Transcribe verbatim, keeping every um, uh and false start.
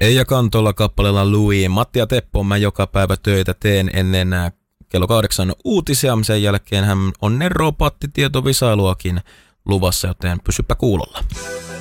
Eija Kantola kappaleella Louis. Matti ja Teppo, mä joka päivä töitä teen ennen kello kahdeksan uutisia. Sen jälkeen hän on Nero Patti tietovisailuakin luvassa, joten pysypä kuulolla.